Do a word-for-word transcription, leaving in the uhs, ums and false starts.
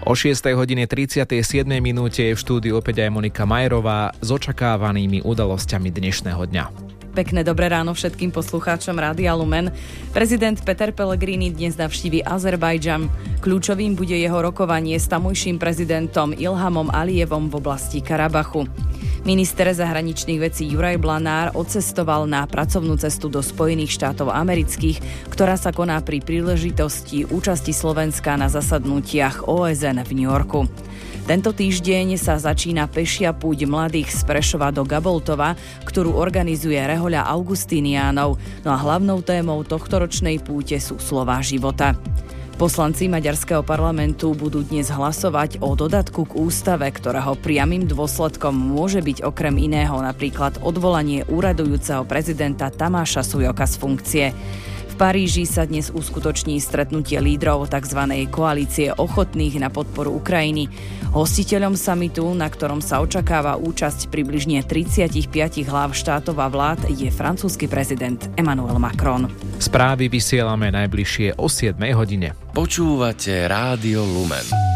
O šiestej hodine tridsiatej siedmej minúte je v štúdiu opäť aj Monika Majerová s očakávanými udalosťami dnešného dňa. Pekné dobré ráno všetkým poslucháčom Rádia Lumen. Prezident Peter Pellegrini dnes navštívi Azerbajdžan. Kľúčovým bude jeho rokovanie s tamojším prezidentom Ilhamom Alijevom v oblasti Karabachu. Minister zahraničných vecí Juraj Blanár odcestoval na pracovnú cestu do Spojených štátov amerických, ktorá sa koná pri príležitosti účasti Slovenska na zasadnutiach ó es en v New Yorku. Tento týždeň sa začína pešia púť mladých z Prešova do Gaboltova, ktorú organizuje rehoľa Augustiniánov, no a hlavnou témou tohtoročnej púte sú slová života. Poslanci maďarského parlamentu budú dnes hlasovať o dodatku k ústave, ktorého priamym dôsledkom môže byť okrem iného napríklad odvolanie úradujúceho prezidenta Tamáša Sujoka z funkcie. V Paríži sa dnes uskutoční stretnutie lídrov tzv. Koalície ochotných na podporu Ukrajiny. Hostiteľom samitu, na ktorom sa očakáva účasť približne tridsaťpäť hlav štátov a vlád, je francúzsky prezident Emmanuel Macron. Správy vysielame najbližšie o siedmej hodine. Počúvate Rádio Lumen.